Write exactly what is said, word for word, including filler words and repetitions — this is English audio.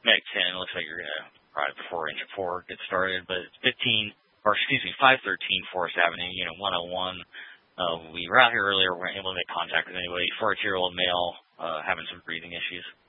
Meg ten, looks like you're going to probably before engine four gets started, but it's fifteen, or excuse me, five thirteen Forest Avenue, Unit one oh one. Uh, we were out here earlier, we weren't able to make contact with anybody. forty-two-year-old male uh, having some breathing issues.